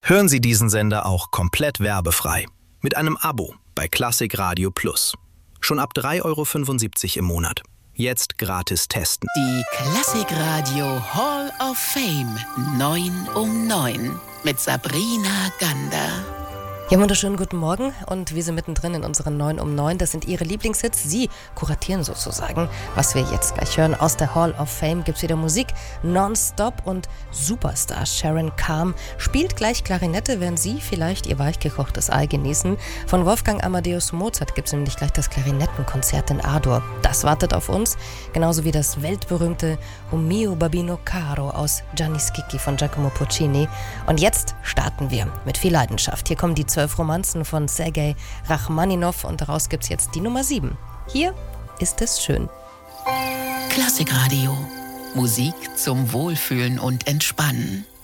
Hören Sie diesen Sender auch komplett werbefrei. Mit einem Abo bei Klassik Radio Plus. Schon ab 3,75 € im Monat. Jetzt gratis testen. Die Klassik Radio Hall of Fame 9 um 9 mit Sabrina Gander. Ja, wunderschönen guten Morgen und wir sind mittendrin in unseren 9 um 9. Das sind Ihre Lieblingshits. Sie kuratieren sozusagen, was wir jetzt gleich hören. Aus der Hall of Fame gibt's wieder Musik nonstop und Superstar Sharon Calm spielt gleich Klarinette, während Sie vielleicht Ihr weichgekochtes Ei genießen. Von Wolfgang Amadeus Mozart gibt's nämlich gleich das Klarinettenkonzert in A-Dur. Das wartet auf uns, genauso wie das weltberühmte O mio Babbino Caro aus Gianni Schicchi von Giacomo Puccini. Und jetzt starten wir mit viel Leidenschaft. Hier kommen die 12 Romanzen von Sergei Rachmaninov und daraus gibt's jetzt die Nummer 7. Hier ist es schön. Klassikradio. Musik zum Wohlfühlen und Entspannen.